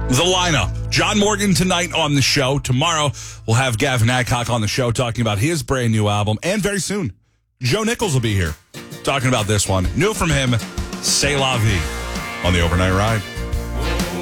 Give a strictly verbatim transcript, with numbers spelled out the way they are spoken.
The lineup. John Morgan tonight on the show. Tomorrow, we'll have Gavin Adcock on the show talking about his brand new album. And very soon, Joe Nichols will be here talking about this one. New from him, C'est La Vie on the Overnight Ride.